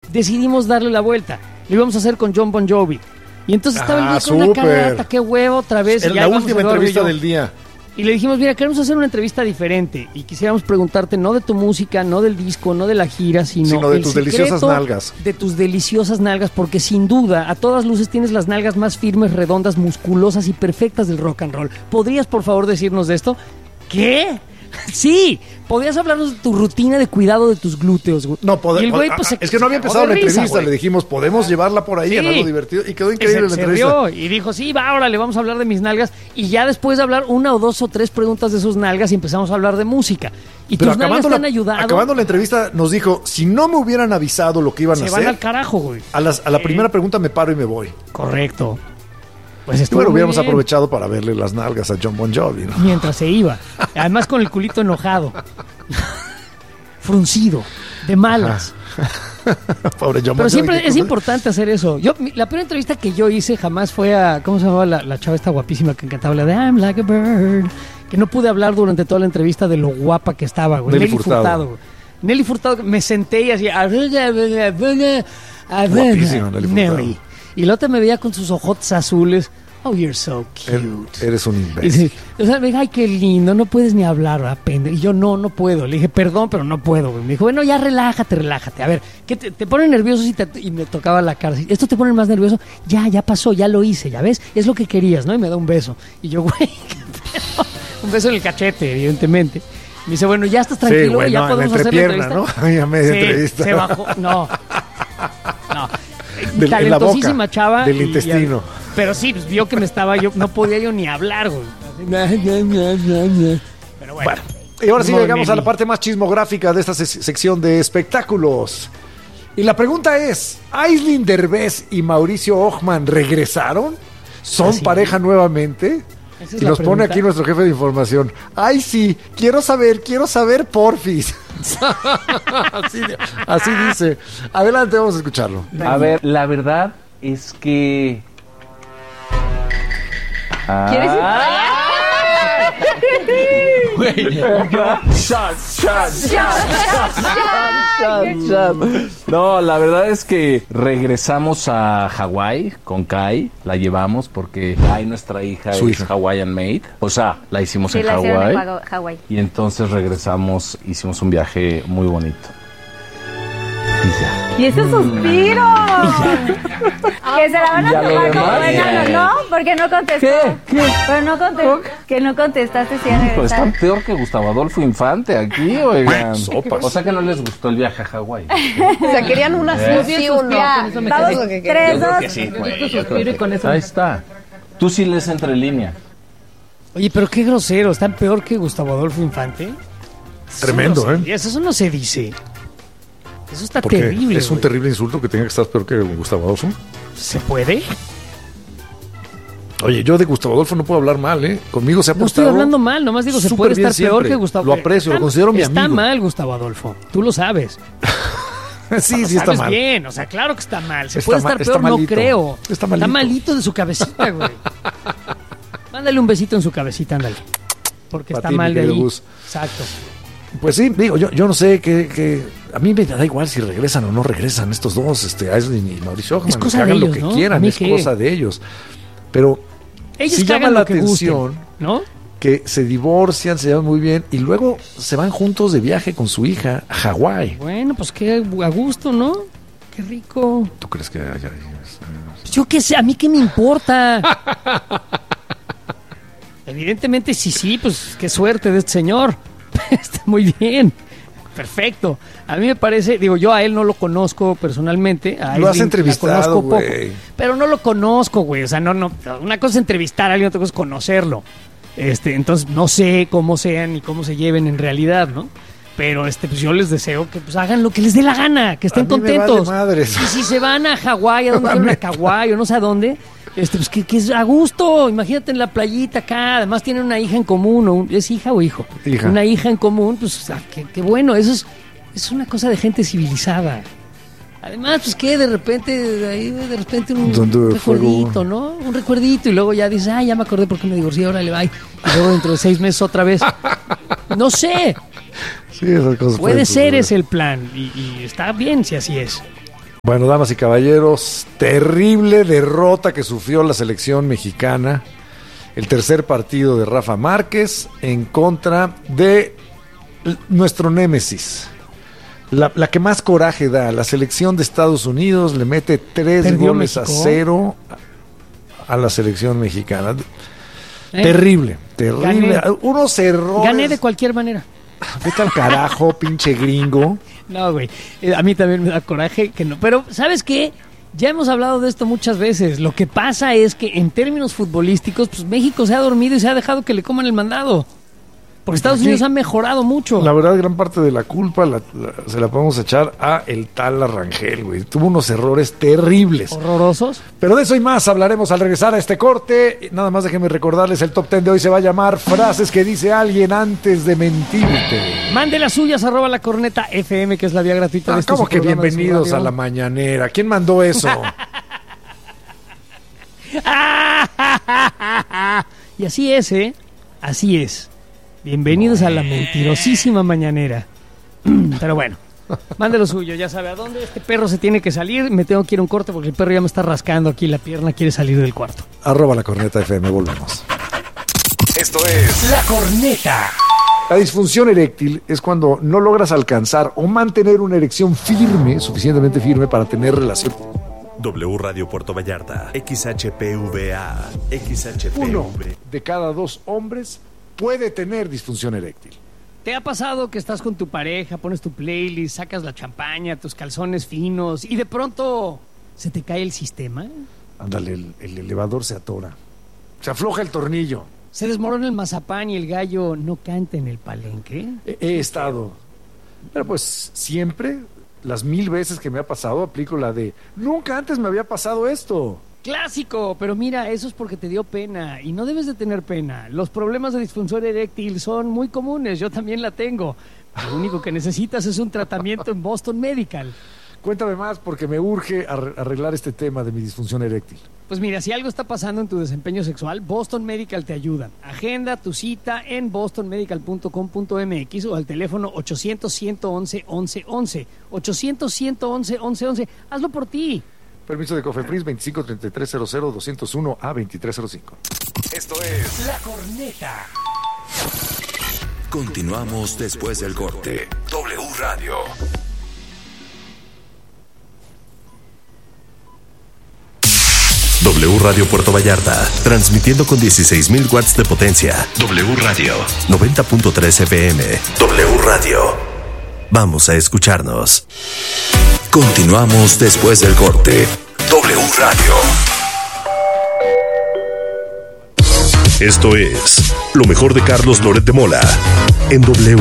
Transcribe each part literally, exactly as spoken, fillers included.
decidimos darle la vuelta. Lo íbamos a hacer con Jon Bon Jovi. Y entonces estaba Ah, el güey con súper. una carata, qué huevo, otra vez. Era Ya la íbamos última Eduardo y entrevista yo. del día. Y le dijimos, mira, queremos hacer una entrevista diferente y quisiéramos preguntarte no de tu música, no del disco, no de la gira, sino, Sino de el tus secreto deliciosas nalgas. De tus deliciosas nalgas, porque sin duda, a todas luces tienes las nalgas más firmes, redondas, musculosas y perfectas del rock and roll. ¿Podrías, por favor, decirnos de esto? ¿Qué? Sí, podrías hablarnos de tu rutina de cuidado de tus glúteos. güey. No, pode- Y el güey, ah, pues, ah, se- es que no había se empezado cagó la de risa, entrevista. güey. Le dijimos, podemos llevarla por ahí Sí. en algo divertido. Y quedó Y increíble se, la se entrevista. rió y dijo, sí, va, ahora le vamos a hablar de mis nalgas. Y ya después de hablar una o dos o tres preguntas de sus nalgas y empezamos a hablar de música. Y Pero tus nalgas acabando te han la, ayudado. acabando la entrevista nos dijo, si no me hubieran avisado lo que iban a Se van hacer, al carajo, güey. a, las- a la primera pregunta me paro y me voy. Correcto. Pues Y estuvo bueno, muy hubiéramos bien. aprovechado para verle las nalgas a Jon Bon Jovi, ¿no? Mientras se iba. Además con el culito enojado. Fruncido. De malas. Pobre Jon Bon Pero Jovi, siempre qué es cosa. importante hacer eso. Yo, mi- la primera entrevista que yo hice jamás fue a, ¿cómo se llamaba la, la chava esta guapísima que cantaba la de I'm like a bird? Que no pude hablar durante toda la entrevista de lo guapa que estaba, güey. Nelly Furtado. güey. Nelly Furtado, me senté y así. Guapísima Guapísima, Nelly Furtado. Y la otra me veía con sus ojotes azules. Oh, you're so cute. Er- Eres un Y imbécil. dice, o sea, me dijo, ay, qué lindo, no puedes ni hablar, ¿verdad, pendejo? Y yo, no, no puedo. Le dije, perdón, pero no puedo. güey. Me dijo, bueno, ya relájate, relájate. A ver, ¿qué te, te pone nervioso si te, y me tocaba la cara? ¿Esto te pone más nervioso? Ya, ya pasó, ya lo hice, ¿ya ves? Es lo que querías, ¿no? Y me da un beso. Y yo, güey, ¿qué pedo? Un beso en el cachete, evidentemente. Me dice, bueno, ya estás tranquilo, Sí, güey, ya no, en la podemos hacer la entrepierna, entrevista. ¿no? Ay, a media Sí, entrevista. se bajó, no, no. Del- en la Talentosísima boca, chava. del y- intestino. pero sí, pues vio que me estaba yo, no podía yo ni hablar, güey. Pero bueno. Bueno, y ahora sí Modo llegamos a Nelly. la parte más chismográfica de esta se- sección de espectáculos. Y la pregunta es, ¿Aislinn Derbez y Mauricio Ockman regresaron? ¿Son Así pareja es. nuevamente? Esa es Y la nos pone pregunta. aquí nuestro jefe de información. Ay, sí, quiero saber, quiero saber, porfis. así, así dice. Adelante, vamos a escucharlo. A ver, la verdad es que... ¿Quieres ir? Güey, yo- Shot, shot, shot, shot, shot. No, la verdad es que regresamos a Hawái con Kai, la llevamos porque Kai, nuestra hija, Su es hija. Hawaiian Made. O sea, la hicimos Sí, en la hicieron en Hawái. Hawa- Hawái. Y entonces regresamos, hicimos un viaje muy bonito. Y ya. ¿Y ese suspiro? Que se la van a Ya lo tomar como demás, buena, ya. ¿no? Porque no contestó. ¿Qué? ¿Qué? Pero no contestó. Que no contestaste si era Hijo, están regresar. peor que Gustavo Adolfo Infante aquí, oigan. Sopas. O sea que no les gustó el viaje a Hawái. O sea, querían una Eh. sí, sí, uno. Ya, Con eso me vamos, quedé. tres, dos. Suspiro y con eso. Ahí está. Tú sí lees entre líneas. Oye, pero qué grosero, están peor que Gustavo Adolfo Infante. Tremendo, Eso no ¿eh? se- Eso no se dice. Eso está Porque terrible. es un güey. terrible insulto que tenga que estar peor que Gustavo Adolfo. ¿Se puede? Oye, yo de Gustavo Adolfo no puedo hablar mal, ¿eh? Conmigo se ha No estoy portado hablando mal, nomás digo, se súper puede bien estar peor siempre. que Gustavo. Lo aprecio, lo Está- considero mi Está amigo. mal Gustavo Adolfo, tú lo sabes. sí, Lo sí está sabes mal. bien, o sea, claro que está mal. Se Está puede mal- estar está peor, no malito. creo. Está malito. de su cabecita, güey. Mándale un besito en su cabecita, ándale. Porque Pa' está ti, mal mi de querido ahí. Gus. Exacto. Pues sí, digo, yo, yo no sé que, que a mí me da igual si regresan o no regresan estos dos, este Aislinn y Mauricio Ockman, Es cosa que de hagan ellos, lo que ¿no? ¿A quieran, mí es qué? cosa de ellos. Pero Ellos sí que llama hagan la lo que atención gusten, ¿no? que se divorcian, se llevan muy bien y luego se van juntos de viaje con su hija a Hawái. Bueno, pues qué a gusto, ¿no? Qué rico. ¿Tú crees que haya- Pues yo qué sé, a mí qué me importa. Evidentemente, sí, sí, pues qué suerte de este señor. Está muy bien. Perfecto. A mí me parece, digo, yo a él no lo conozco personalmente. A Lo has Aislinn la entrevistado, conozco poco, güey. pero no lo conozco, güey. O sea, no, no. Una cosa es entrevistar a alguien, otra cosa es conocerlo. Este, entonces no sé cómo sean ni cómo se lleven en realidad, ¿no? Pero este, pues yo les deseo que pues hagan lo que les dé la gana, que estén A mí me contentos. vale madres. Y si se van a Hawái, a donde A quieren, mí- a Kauai o no sé a dónde, este, pues que, que es a gusto. Imagínate en la playita acá. Además tienen una hija en común. O un- ¿Es hija o hijo? Hija. Una hija en común. Pues ah, qué, qué bueno. Eso es, es una cosa de gente civilizada. Además, pues que de repente, de ahí, de repente un Donde recuerdito, fuego. ¿no? Un recuerdito y luego ya dices, ah, ya me acordé porque me divorcié, ahora le va. Y luego dentro de seis meses otra vez. No sé. Sí, esas cosas Puede pueden ser suceder. ese el plan. Y, y está bien si así es. Bueno, damas y caballeros, terrible derrota que sufrió la selección mexicana. El tercer partido de Rafa Márquez en contra de nuestro némesis. La, la que más coraje da, la selección de Estados Unidos le mete tres ¿Perdió goles México? a cero a la selección mexicana. ¿Eh? Terrible, terrible. Gané. Unos errores. Gané de cualquier manera. Vete al carajo, pinche gringo. No, güey. Eh, a mí también me da coraje que no. Pero, ¿sabes qué? Ya hemos hablado de esto muchas veces. Lo que pasa es que en términos futbolísticos, pues México se ha dormido y se ha dejado que le coman el mandado. Porque Estados Sí. Unidos ha mejorado mucho. La verdad, gran parte de la culpa la, la- se la podemos echar a el tal Arrangel, güey. Tuvo unos errores terribles. Horrorosos. Pero de eso y más hablaremos al regresar a este corte. Nada más déjenme recordarles, el top ten de hoy se va a llamar Frases que dice alguien antes de mentirte. Mande las suyas, arroba la corneta F M, que es la vía gratuita de Ah, este ¿Cómo su que programa de su bienvenidos radio. a la mañanera? ¿Quién mandó eso? Y así es, ¿eh? Así es. Bienvenidos a la mentirosísima mañanera. Pero bueno, mande lo suyo, ya sabe a dónde. Este perro se tiene que salir. Me tengo que ir a un corte porque el perro ya me está rascando aquí la pierna, quiere salir del cuarto. Arroba la corneta F M, volvemos. Esto es La Corneta. La disfunción eréctil es cuando no logras alcanzar o mantener una erección firme, suficientemente firme para tener relación. W Radio Puerto Vallarta, X H P V A, X H P V. Uno de cada dos hombres puede tener disfunción eréctil. ¿Te ha pasado que estás con tu pareja, pones tu playlist, sacas la champaña, tus calzones finos y de pronto se te cae el sistema? Ándale, el, el elevador se atora. Se afloja el tornillo. Se desmorona el mazapán y el gallo no canta en el palenque. He, he estado. Pero pues siempre, las mil veces que me ha pasado, aplico la de nunca antes me había pasado esto. Clásico, pero mira, eso es porque te dio pena y no debes de tener pena. Los problemas de disfunción eréctil son muy comunes, yo también la tengo. Lo único que necesitas es un tratamiento en Boston Medical. Cuéntame más porque me urge arre- arreglar este tema de mi disfunción eréctil. Pues mira, si algo está pasando en tu desempeño sexual, Boston Medical te ayuda. Agenda tu cita en boston medical punto com punto m x o al teléfono ochocientos, ciento once, once once. ochocientos, ciento once, once once. Hazlo por ti. Permiso de Cofepris veinticinco treinta y tres cero cero doscientos uno a veintitrés cero cinco. Esto es La Corneta. Continuamos después del corte. W Radio. W Radio Puerto Vallarta, transmitiendo con dieciséis mil watts de potencia. W Radio, noventa punto tres F M. W Radio. Vamos a escucharnos. Continuamos después del corte. W Radio. Esto es lo mejor de Carlos Loret de Mola en W.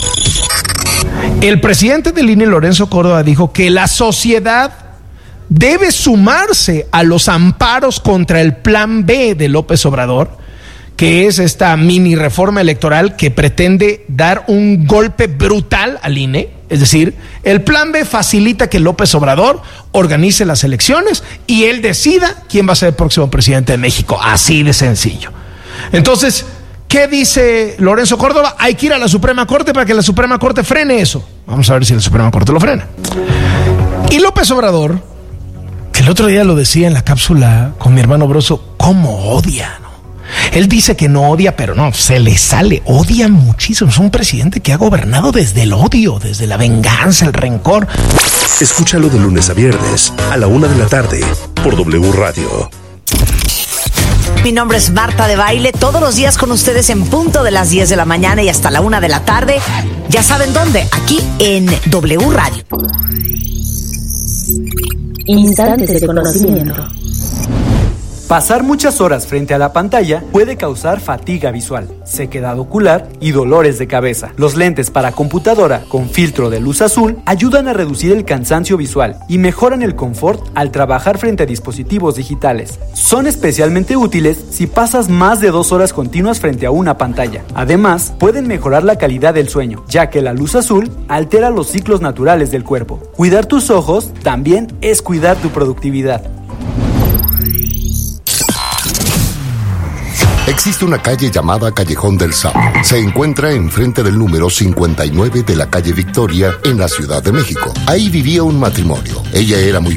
El presidente del I N E, Lorenzo Córdoba, dijo que la sociedad debe sumarse a los amparos contra el plan B de López Obrador, que es esta mini reforma electoral que pretende dar un golpe brutal al I N E. Es decir, el plan B facilita que López Obrador organice las elecciones y él decida quién va a ser el próximo presidente de México. Así de sencillo. Entonces, ¿qué dice Lorenzo Córdoba? Hay que ir a la Suprema Corte para que la Suprema Corte frene eso. Vamos a ver si la Suprema Corte lo frena. Y López Obrador, que el otro día lo decía en la cápsula con mi hermano Broso, ¿cómo odia, no? Él dice que no odia, pero no, se le sale, odia muchísimo. Es un presidente que ha gobernado desde el odio, desde la venganza, el rencor. Escúchalo de lunes a viernes a la una de la tarde por W Radio. Mi nombre es Marta de Baile, todos los días con ustedes en punto de las diez de la mañana y hasta la una de la tarde. Ya saben dónde, aquí en W Radio. Instantes de conocimiento. Pasar muchas horas frente a la pantalla puede causar fatiga visual, sequedad ocular y dolores de cabeza. Los lentes para computadora con filtro de luz azul ayudan a reducir el cansancio visual y mejoran el confort al trabajar frente a dispositivos digitales. Son especialmente útiles si pasas más de dos horas continuas frente a una pantalla. Además, pueden mejorar la calidad del sueño, ya que la luz azul altera los ciclos naturales del cuerpo. Cuidar tus ojos también es cuidar tu productividad. Existe una calle llamada Callejón del Sapo. Se encuentra enfrente del número cincuenta y nueve de la calle Victoria en la Ciudad de México. Ahí vivía un matrimonio. Ella era muy